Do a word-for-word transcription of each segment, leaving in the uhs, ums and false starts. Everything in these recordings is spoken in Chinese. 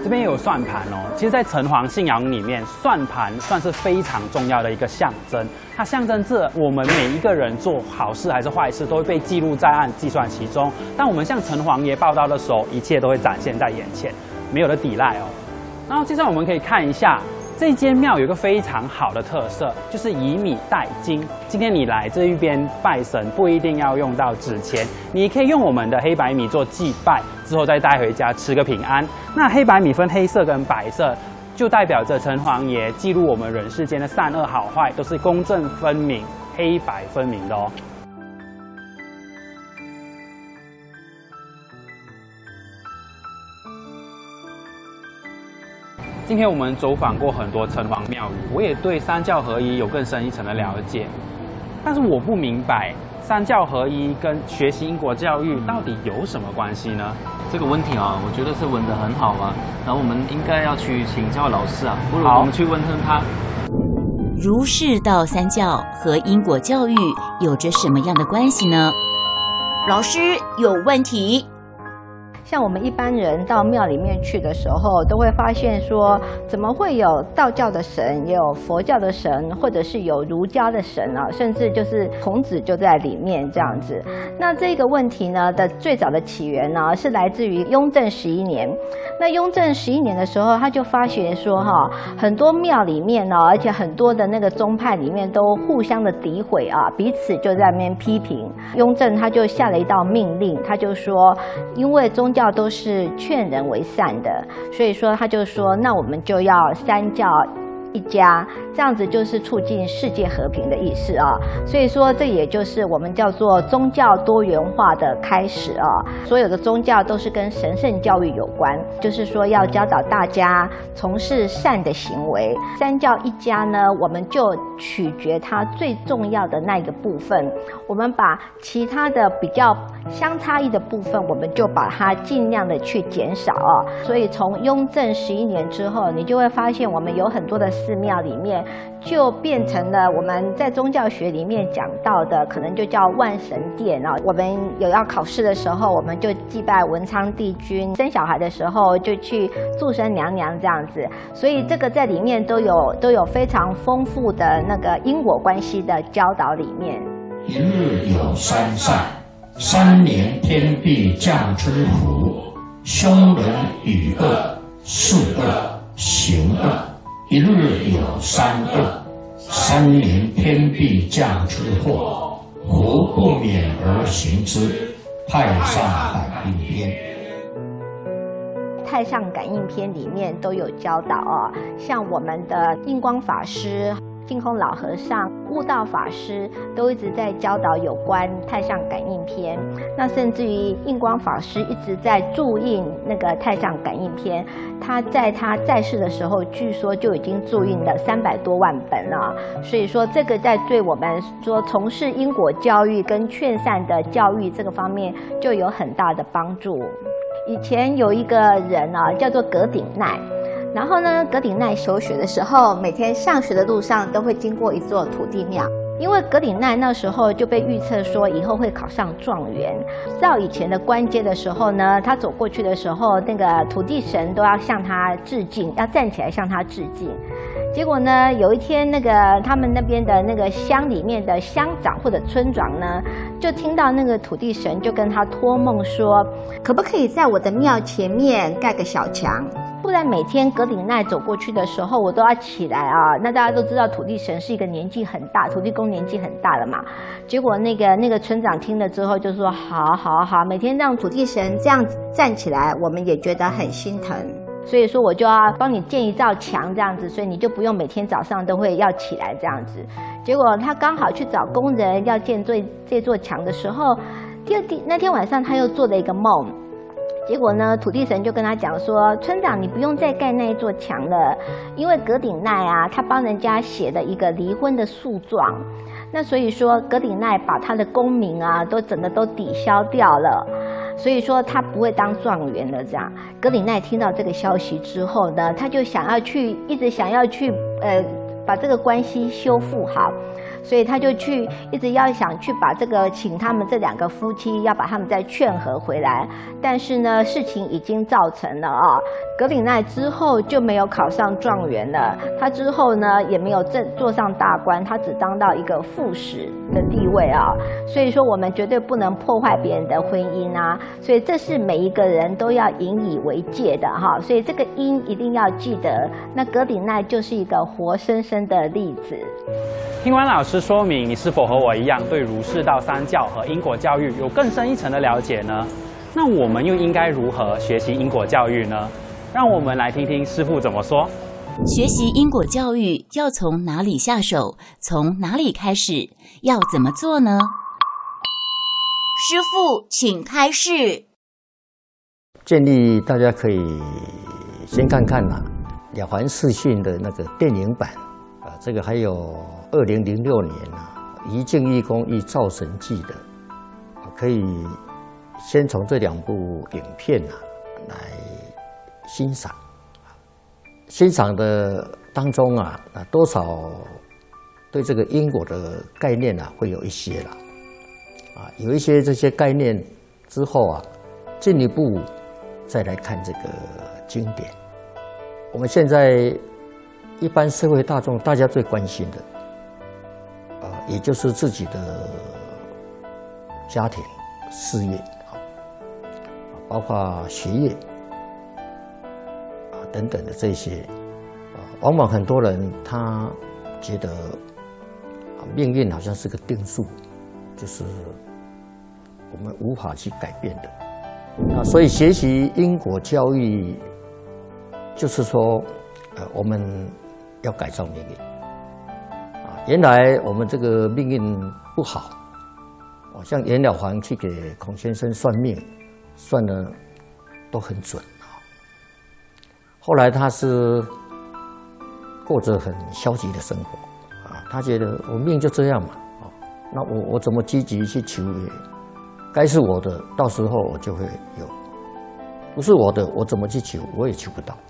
这边也有算盘哦。其实，在城隍信仰里面，算盘算是非常重要的一个象征，它象征着我们每一个人做好事还是坏事，都会被记录在案、计算其中。当我们向城隍爷报到的时候，一切都会展现在眼前，没有的抵赖哦。然后接着我们可以看一下。这间庙有一个非常好的特色，就是以米代金。今天你来这一边拜神，不一定要用到纸钱，你可以用我们的黑白米做祭拜，之后再带回家吃个平安。那黑白米分黑色跟白色，就代表着城隍爷记录我们人世间的善恶好坏，都是公正分明、黑白分明的哦。今天我们走访过很多城隍庙宇，我也对三教合一有更深一层的了解。但是我不明白三教合一跟学习因果教育到底有什么关系呢？ 这个问题啊，我觉得是问得很好啊。然后我们应该要去请教老师啊，不如我们去问问他。 儒释道三教和因果教育有着什么样的关系呢？老师有问题。 像我们一般人到庙里面去的时候，都会发现说，怎么会有道教的神，也有佛教的神，或者是有儒家的神啊，甚至就是孔子就在里面这样子。那这个问题呢的最早的起源呢，是来自于雍正十一年。那雍正十一年的时候，他就发觉说哈，很多庙里面呢，而且很多的那个宗派里面都互相的诋毁啊，彼此就在那边批评。雍正他就下了一道命令，他就说，因为宗教都是劝人为善的，所以说他就说，那我们就要三教一家，这样子就是促进世界和平的意思啊。所以说这也就是我们叫做宗教多元化的开始啊。所有的宗教都是跟神圣教育有关，就是说要教导大家从事善的行为。三教一家呢，我们就取决它最重要的那一个部分，我们把其他的比较相差异的部分，我们就把它尽量的去减少啊。所以从雍正十一年之后，你就会发现我们有很多的寺庙里面就变成了我们在宗教学里面讲到的，可能就叫万神殿啊。我们有要考试的时候，我们就祭拜文昌帝君；生小孩的时候就去祝生娘娘这样子。所以这个在里面都有都有非常丰富的那个因果关系的教导里面。 一日有三善，三年天地降之福，凶人与恶，是恶行恶。一日有三恶，三年天地降之祸，福不免而行之。太上感应篇。 太上感应篇里面都有教导啊，像我们的印光法师、净空老和尚、悟道法师都一直在教导有关太上感应篇。那甚至于印光法师一直在注印那个太上感应篇，他在他在世的时候，据说就已经注印了三百多万本了。所以说，这个在对我们说从事因果教育跟劝善的教育这个方面，就有很大的帮助。以前有一个人啊，叫做葛鼎鼐。然后呢，葛鼎鼐求学的时候，每天上学的路上都会经过一座土地庙，因为葛鼎鼐那时候就被预测说以后会考上状元。到以前的官阶的时候呢，他走过去的时候，那个土地神都要向他致敬，要站起来向他致敬。结果呢，有一天那个他们那边的那个乡里面的乡长或者村长呢，就听到那个土地神就跟他托梦说，可不可以在我的庙前面盖个小墙？不然每天葛鼎鼐走过去的时候，我都要起来啊。那大家都知道土地神是一个年纪很大，土地公年纪很大了嘛。结果那个那个村长听了之后就说，好好好，每天让土地神这样站起来，我们也觉得很心疼。所以说我就要帮你建一道墙这样子，所以你就不用每天早上都会要起来这样子。结果他刚好去找工人要建这这座墙的时候，第二天那天晚上他又做了一个梦。结果呢，土地神就跟他讲说，村长你不用再盖那一座墙了，因为葛鼎鼐啊，他帮人家写了一个离婚的诉状，那所以说葛鼎鼐把他的功名啊都整个都抵消掉了，所以说他不会当状元了。这样，葛鼎鼐听到这个消息之后呢，他就想要去，一直想要去呃把这个关系修复好。 所以他就去一直要想去把这个请他们这两个夫妻要把他们再劝和回来，但是呢事情已经造成了啊、哦，格里奈之后就没有考上状元了，他之后呢也没有正坐上大官，他只当到一个副使的地位啊、哦，所以说我们绝对不能破坏别人的婚姻啊，所以这是每一个人都要引以为戒的哈，所以这个因一定要记得。那格里奈就是一个活生生的例子。 听完老师说明，你是否和我一样对儒释道三教和因果教育有更深一层的了解呢？那我们又应该如何学习因果教育呢？让我们来听听师父怎么说。 学习因果教育要从哪里下手？从哪里开始？要怎么做呢？师父，请开示。 建议大家可以先看看呐、啊，《了凡四训》的那个电影版啊，这个还有二零零六年啊，一镜一公一灶神记的，可以先从这两部影片啊来欣赏。欣赏的当中啊，啊多少对这个因果的概念啊会有一些啦，啊有一些这些概念之后啊，进一步再来看这个经典。我们现在一般社会大众大家最关心的，啊也就是自己的家庭、事业啊，包括学业。等等的这些，啊，往往很多人他觉得，啊，命运好像是个定数，就是我们无法去改变的。啊，所以学习因果教育，就是说，呃，我们要改造命运。啊，原来我们这个命运不好，哦，像袁了凡去给孔先生算命，算的都很准。后来他是过着很消极的生活啊，他觉得我命就这样嘛，啊，那我我怎么积极去求也，该是我的，到时候我就会有；不是我的，我怎么去求，我也求不到。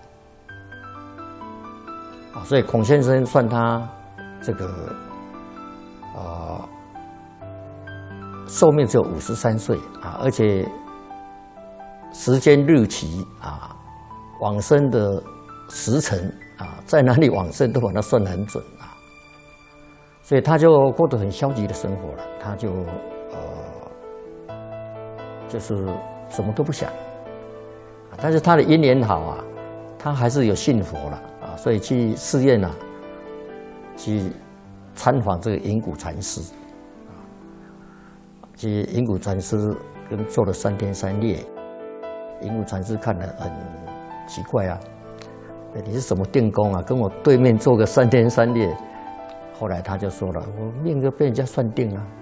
啊，所以孔先生算他这个啊、呃、寿命只有五十三岁啊，而且时间日期啊。往生的时辰啊，在哪里往生都把它算得很准啊，所以他就过得很消极的生活了，他就呃，就是什么都不想，但是他的因缘好啊，他还是有信佛了啊，所以去寺院啊，去参访这个隐谷禅师啊，去隐谷禅师跟做了三天三夜，隐谷禅师看了很奇怪啊，你是什么定功啊？跟我对面做个三天三夜。后来他就说了，我命就被人家算定了。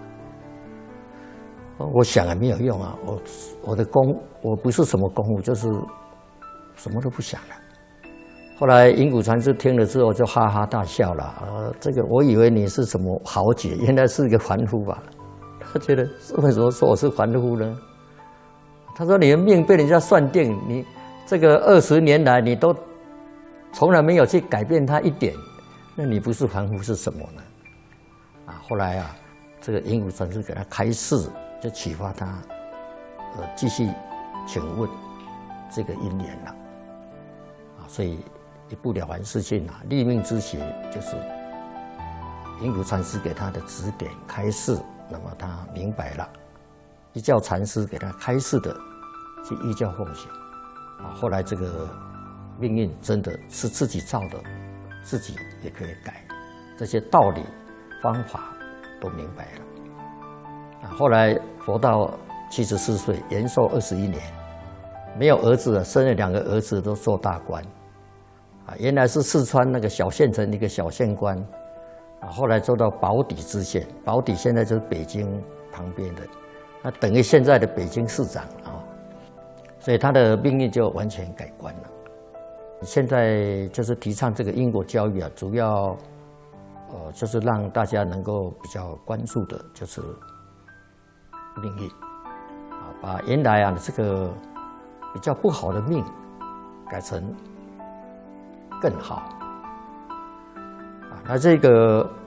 我想也没有用啊，我我的功我不是什么功夫，就是什么都不想了。后来隐谷禅师听了之后就哈哈大笑了。呃，这个我以为你是什么豪杰，原来是一个凡夫吧？他觉得为什么说我是凡夫呢？他说你的命被人家算定，你。这个二十年来，你都从来没有去改变它一点，那你不是凡夫是什么呢？啊，后来啊，这个隐谷禅师给他开示，就启发他，呃，继续请问这个因缘了。啊，所以一部《了凡四训》啊，立命之学就是隐谷禅师给他的指点开示，那么他明白了，依教禅师给他开示的，去依教奉行。啊，后来这个命运真的是自己造的，自己也可以改，这些道理、方法都明白了。啊，后来佛到七十四岁，延寿二十一年，没有儿子了，生了两个儿子都做大官。啊，原来是四川那个小县城一个小县官，啊，后来做到保底知县，保底现在就是北京旁边的，那等于现在的北京市长啊。所以他的命运就完全改观了。现在就是提倡这个因果教育啊，主要呃就是让大家能够比较关注的就是命运啊，把原来啊这个比较不好的命改成更好啊。那这个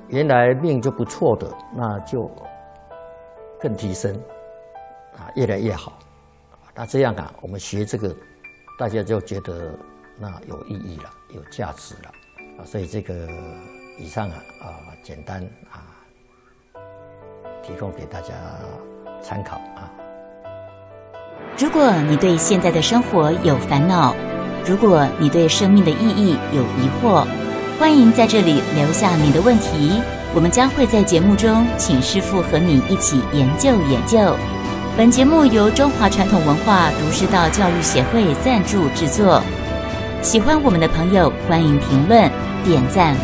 原来命就不错的，那就更提升啊，越来越好。那这样啊，我们学这个，大家就觉得那有意义了，有价值了啊。所以这个以上啊啊，简单啊，提供给大家参考啊。 如果你对现在的生活有烦恼，如果你对生命的意义有疑惑，欢迎在这里留下你的问题，我们将会在节目中请师父和你一起研究研究。本节目由中华传统文化儒释道教育协会赞助制作。喜欢我们的朋友，欢迎评论、点赞、